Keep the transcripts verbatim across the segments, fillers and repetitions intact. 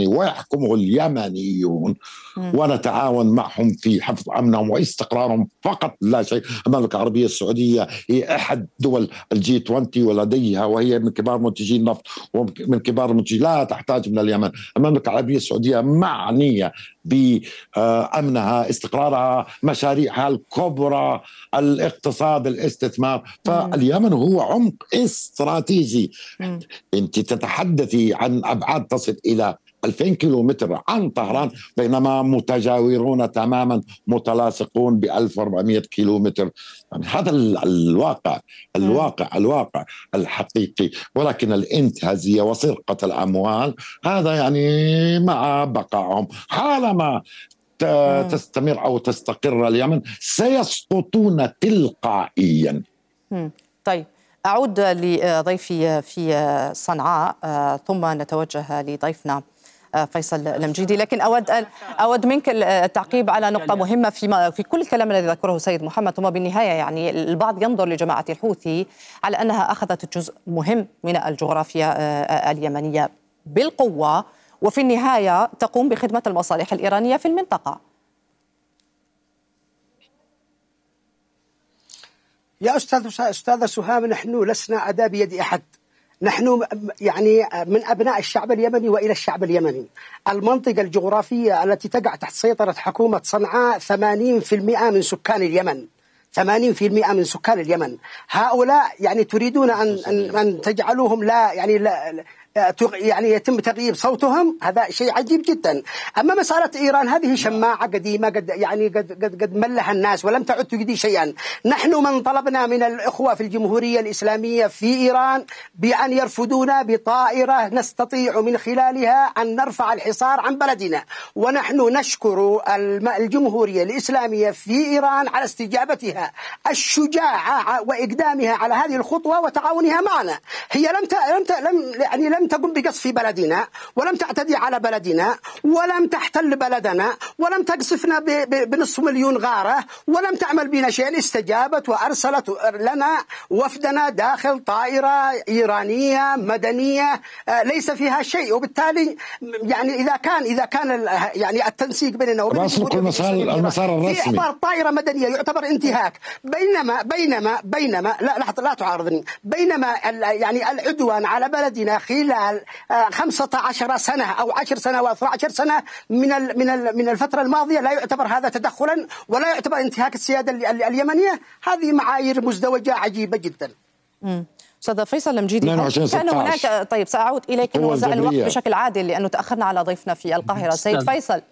اليمني ويحكمه اليمنيون، ونتعاون معهم في حفظ أمنهم واستقرارهم فقط لا شيء. المملكة العربية السعودية هي أحد دول الجي عشرين ولديها، وهي من كبار منتجي النفط ومن كبار المنتجين، لا تحتاج من اليمن. المملكة العربية السعودية معنية بأمنها، استقرارها، مشاريعها الكبرى، الاقتصاد، الاستثمار. فاليمن هو عمق استراتيجي. أنت تتحدثي عن أبعاد تصل إلى ألفين كيلومتر عن طهران، بينما متجاورون تماما، متلاصقون ب ألف وأربعمئة كيلومتر. يعني هذا الواقع الواقع الواقع الحقيقي. ولكن الانتهازية وسرقة الأموال هذا يعني مع بقائهم، حالما تستمر أو تستقر اليمن سيسقطون تلقائيا. طيب، أعود لضيفي في صنعاء ثم نتوجه لضيفنا فيصل المجيدي، لكن أود أود منك التعقيب على نقطة مهمة في في كل الكلام الذي ذكره سيد محمد. ثم بالنهاية يعني البعض ينظر لجماعة الحوثي على أنها أخذت جزء مهم من الجغرافيا اليمنية بالقوة، وفي النهاية تقوم بخدمة المصالح الإيرانية في المنطقة. يا أستاذ أستاذ سهام، نحن لسنا أداة بيد أحد، نحن يعني من أبناء الشعب اليمني وإلى الشعب اليمني. المنطقة الجغرافية التي تقع تحت سيطرة حكومة صنعاء ثمانين بالمئة من سكان اليمن، ثمانين بالمئة من سكان اليمن. هؤلاء يعني تريدون أن أن, أن تجعلوهم لا يعني لا يعني يتم تغييب صوتهم، هذا شيء عجيب جدا. أما مسألة إيران هذه شماعة قديمة، قد يعني قد قد قد ملها الناس ولم تعد تجدي شيئا. نحن من طلبنا من الإخوة في الجمهورية الإسلامية في إيران بأن يرفدونا بطائرة نستطيع من خلالها أن نرفع الحصار عن بلدنا، ونحن نشكر الجمهورية الإسلامية في إيران على استجابتها الشجاعة وإقدامها على هذه الخطوة وتعاونها معنا. هي لم ت... لم ت... لم يعني لم تقم بقصف بلدنا، ولم تعتدي على بلدنا، ولم تحتل بلدنا، ولم تقصفنا ب... ب... بنصف مليون غارة، ولم تعمل بنا شيء. استجابت وأرسلت لنا وفدنا داخل طائرة إيرانية مدنية ليس فيها شيء. وبالتالي يعني إذا كان إذا كان يعني التنسيق بيننا وبين المسار الرسمي في إحضار طائرة مدنية يعتبر انتهاك، بينما بينما بينما لا لحظة لا تعارضني، بينما يعني العدوان على بلدنا خلال خمسة عشر سنة أو عشر سنوات اثنتي عشرة سنة من من من الفترة الماضية لا يعتبر هذا تدخلا ولا يعتبر انتهاك السيادة اليمنية. هذه معايير مزدوجة عجيبة جدا. امم أستاذ فيصل المجيدي، كان هناك طيب سأعود إليك نوزع الوقت بشكل عادل لأنه تأخرنا على ضيفنا في القاهرة. سيد فيصل،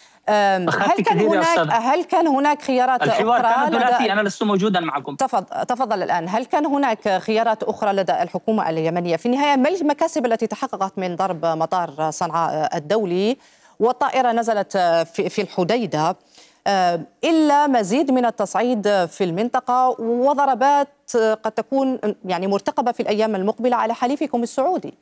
هل كان هناك هل كان هناك خيارات الحوار أخرى؟ كان ثلاثي، أنا لست موجودا معكم. تفضل تفضل الآن. هل كان هناك خيارات أخرى لدى الحكومة اليمنية؟ في النهاية ما المكاسب التي تحققت من ضرب مطار صنعاء الدولي والطائرة نزلت في الحديدة إلا مزيد من التصعيد في المنطقة وضربات قد تكون يعني مرتقبة في الأيام المقبلة على حليفكم السعودي؟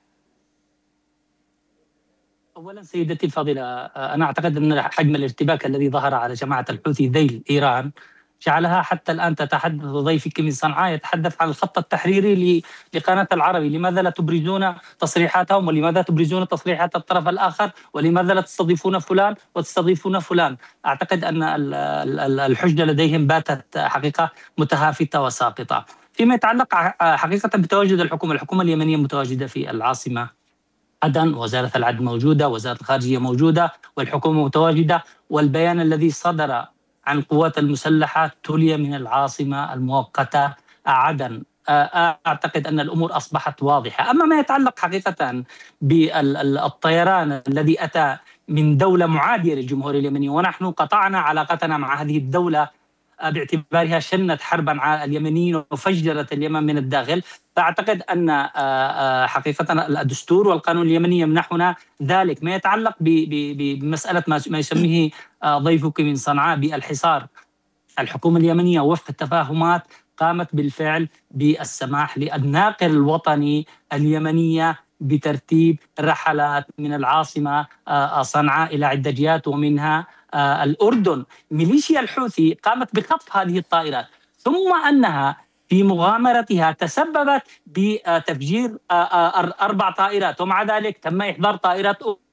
أولا سيدتي الفاضلة، أنا أعتقد أن حجم الارتباك الذي ظهر على جماعة الحوثي ذيل إيران جعلها حتى الآن تتحدث ضيفك من صنعاء يتحدث عن الخط التحريري لقناة العربي. لماذا لا تبرزون تصريحاتهم؟ ولماذا تبرزون تصريحات الطرف الآخر؟ ولماذا لا تستضيفون فلان وتستضيفون فلان؟ أعتقد أن الحجة لديهم باتت حقيقة متهافتة وساقطة. فيما يتعلق حقيقة بتواجد الحكومة، الحكومة اليمنية متواجدة في العاصمة عدن، وزارة العدل موجودة، وزارة الخارجية موجودة، والحكومة متواجدة. والبيان الذي صدر عن القوات المسلحة تولي من العاصمة المؤقتة عدن. أعتقد أن الأمور أصبحت واضحة. أما ما يتعلق حقيقة بالطيران الذي أتى من دولة معادية للجمهورية اليمنية، ونحن قطعنا علاقتنا مع هذه الدولة باعتبارها شنت حربا على اليمنيين وفجرت اليمن من الداخل، فأعتقد أن حقيقة الدستور والقانون اليمني يمنحنا ذلك. ما يتعلق بمسألة ما يسميه ضيفك من صنعاء بالحصار، الحكومة اليمنية وفق التفاهمات قامت بالفعل بالسماح للناقل الوطني اليمنية بترتيب رحلات من العاصمة صنعاء إلى عدجيات ومنها الأردن. ميليشيا الحوثي قامت بخطف هذه الطائرات، ثم أنها في مغامرتها تسببت بتفجير أربع طائرات، ومع ذلك تم إحضار طائرات